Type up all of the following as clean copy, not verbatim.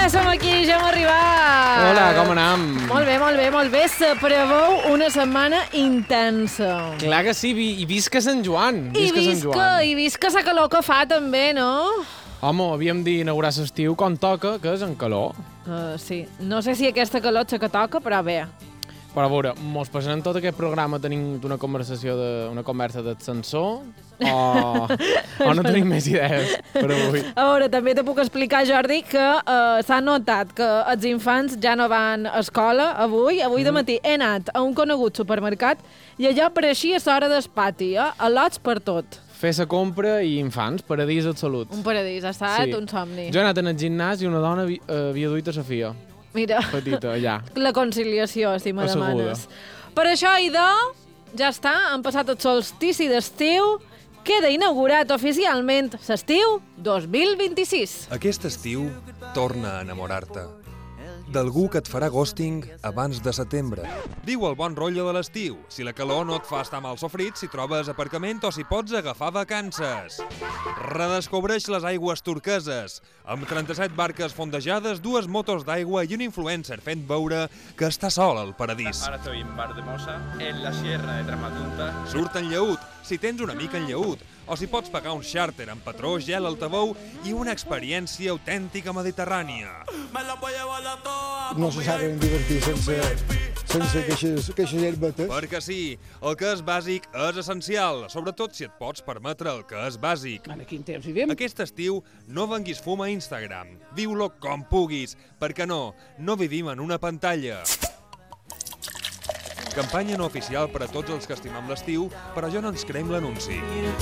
Ja som aquí, ja hem arribat. Hola, com anem? Molt bé, molt bé, molt bé. Se preveu una setmana intensa. Clar que sí, i visca Sant Joan. I visca la calor que fa també, no? Home, havíem d'inaugurar l'estiu com toca, que és en calor. Sí, no sé si aquesta calor és la que toca, però bé. Però a veure, mos passarem tot aquest programa tenint una conversa d'ascensor o no tenim més idees per avui? A veure, també te puc explicar, Jordi, que s'ha notat que els infants ja no van a escola avui. Avui de matí he anat a un conegut supermercat i allò pareixia l'hora del pati, a lots per tot. Fer la compra i infants, paradís absolut. Un paradís, ha estat un somni. Jo he anat al gimnàs i una dona havia duit a Sofia. Mira, petita, allà. La conciliació, si me Asseguda. demanes. Per això, idò, ja està, han passat el solstici d'estiu, queda inaugurat oficialment l'estiu 2026. Aquest estiu, torna a enamorar-te d'algú que et farà ghosting abans de setembre. Diu el bon rotllo de l'estiu. Si la calor no et fa estar mal sofrit, si trobes aparcament o si pots agafar vacances. Redescobreix les aigües turqueses. Amb 37 barques fondejades, 2 motos d'aigua i un influencer fent veure que està sol al paradís. Ara estoy en Bar de Mosa, en la Sierra de Tramatunta. Surt enllaüt, si tens una mica enllaüt, o si pots pagar un xàrter amb patró, gel, altaveu i una experiència autèntica mediterrània. No se saben divertir sense queixes herbetes. Perquè sí, el que és bàsic és essencial, sobretot si et pots permetre el que és bàsic. En quin temps vivim? Aquest estiu no venguis fum a Instagram. Viu-lo com puguis, perquè no vivim en una pantalla. Campanya no oficial per a tots els que estimem l'estiu, però jo no ens creiem l'anunci.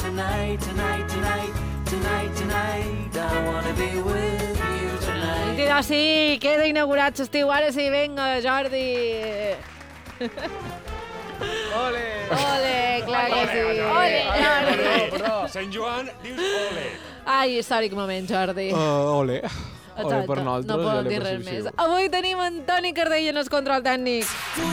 Dirà, sí, queda inaugurat l'estiu, ara sí, vinga, Jordi. Ole! Ole, clar que sí. Ole, Jordi. Perdó, Sant Joan, dius ole. Ai, històric moment, Jordi. Ole. Ole per Exacte, nosaltres. no podem ole dir per res si més. siu. Avui tenim en Toni Cardell en el control tècnic.